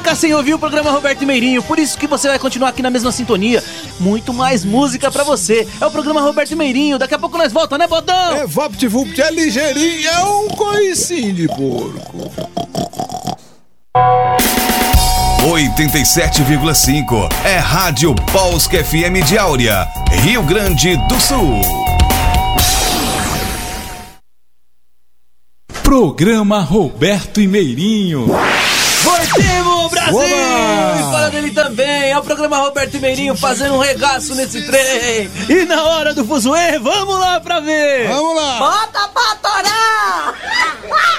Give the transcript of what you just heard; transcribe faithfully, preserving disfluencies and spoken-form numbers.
ficar sem ouvir o programa Roberto e Meirinho, por isso que você vai continuar aqui na mesma sintonia. Muito mais música pra você. É o programa Roberto e Meirinho, daqui a pouco nós voltamos, né, Bodão? É VaptVupt, é ligeirinho, é um coicinho de porco. oitenta e sete vírgula cinco é Rádio Polska F M de Áurea, Rio Grande do Sul. Programa Roberto e Meirinho. Voltemos, Brasil! Oba! E fala dele também, é o programa Roberto e Meirinho fazendo um regaço nesse trem. E na hora do fuzuê, vamos lá pra ver! Vamos lá! Bota pra torar!